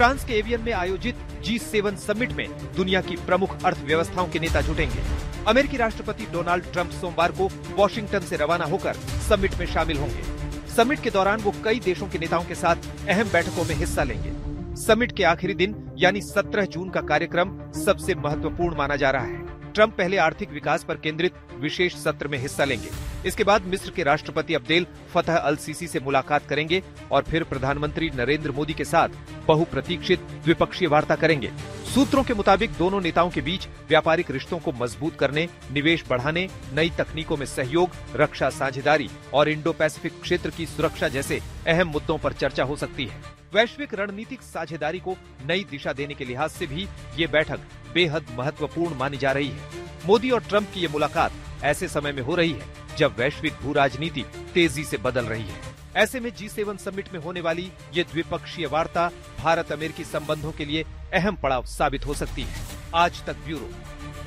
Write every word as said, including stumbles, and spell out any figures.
France के avian में आयोजित जी सेवन समिट में दुनिया की प्रमुख अर्थव्यवस्थाओं के नेता जुटेंगे। अमेरिकी राष्ट्रपति डोनाल्ड ट्रंप सोमवार को वॉशिंगटन से रवाना होकर समिट में शामिल होंगे। समिट के दौरान वो कई देशों के नेताओं के साथ अहम बैठकों में हिस्सा लेंगे। समिट के आखिरी दिन यानी सत्रह जून का कार्यक्रम सबसे महत्वपूर्ण माना जा रहा है। ट्रंप पहले आर्थिक विकास पर केंद्रित विशेष सत्र में हिस्सा लेंगे। इसके बाद मिस्र के राष्ट्रपति अब्देल फतह अल सीसी से मुलाकात करेंगे और फिर प्रधानमंत्री नरेंद्र मोदी के साथ बहुप्रतीक्षित द्विपक्षीय वार्ता करेंगे। सूत्रों के मुताबिक दोनों नेताओं के बीच व्यापारिक रिश्तों को मजबूत करने, निवेश बढ़ाने, नई तकनीकों में सहयोग, रक्षा साझेदारी और इंडो पैसिफिक क्षेत्र की सुरक्षा जैसे अहम मुद्दों पर चर्चा हो सकती है। वैश्विक रणनीतिक साझेदारी को नई दिशा देने के लिहाज से भी ये बैठक बेहद महत्वपूर्ण मानी जा रही है। मोदी और ट्रंप की ये मुलाकात ऐसे समय में हो रही है जब वैश्विक भू राजनीति तेजी से बदल रही है। ऐसे में जी सेवन समिट में होने वाली ये द्विपक्षीय वार्ता भारत अमेरिकी संबंधों के लिए अहम पड़ाव साबित हो सकती है। आज तक ब्यूरो।